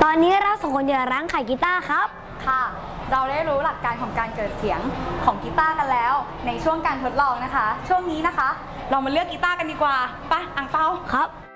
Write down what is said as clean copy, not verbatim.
ตอนนี้เราสองคนจะร้างขายกีตาร์ครับค่ะเราได้รู้หลักการของการเกิดเสียงของกีตาร์กันแล้วในช่วงการทดลองนะคะช่วงนี้นะคะเรามาเลือกกีตาร์กันดีกว่าไปอ่างเปาครับ